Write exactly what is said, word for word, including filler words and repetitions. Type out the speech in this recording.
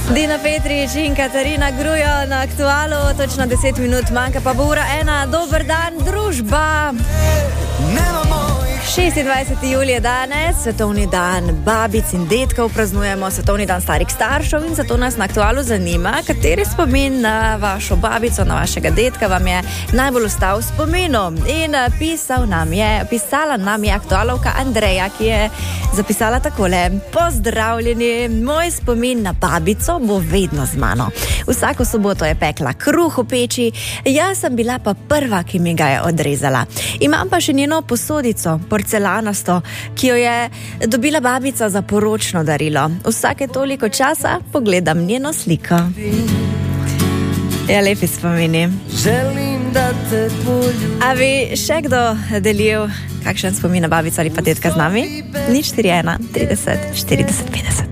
Dina Petrič in Katarina Grujo na Aktualu, točno deset minut manjka, pa bo ura ena. Dober dan, družba! šestindvajseti julij je danes, svetovni dan babic in detkov, praznujemo svetovni dan starih staršev in zato nas na Aktualu zanima, kateri spomin na vašo babico, na vašega detka vam je najbolj ostal v spominu. In pisal nam je, pisala nam je aktualovka Andreja, ki je zapisala takole: pozdravljeni, moj spomin na babico bo vedno z mano. Vsako soboto je pekla kruh v peči, jaz sem bila pa prva, ki mi ga je odrezala. Imam pa še njeno posodico, porcelanasto, ki jo je dobila babica za poročno darilo. Vsake toliko časa pogledam njeno sliko. Ja, lepi spomini. A bi še kdo delil kakšen spomin na babico ali pa detka z nami? nič štiri ena trideset štirideset petdeset.